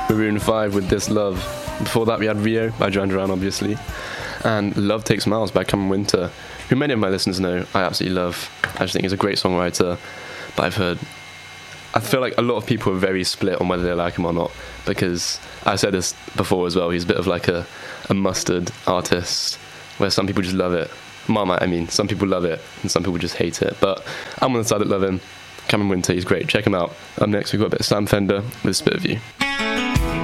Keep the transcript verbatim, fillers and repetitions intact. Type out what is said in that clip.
Maroon five with This Love. Before that we had Rio by Duran Duran, obviously, and Love Takes Miles by Cameron Winter, who many of my listeners know I absolutely love. I just think he's a great songwriter, but I've heard, I feel like a lot of people are very split on whether they like him or not, because I said this before as well, he's a bit of like a, a mustard artist, where some people just love it. Marmite, I mean, some people love it, and some people just hate it, but I'm on the side that love him. Cameron Winter, he's great, check him out. Up next we've got a bit of Sam Fender with Spit of You.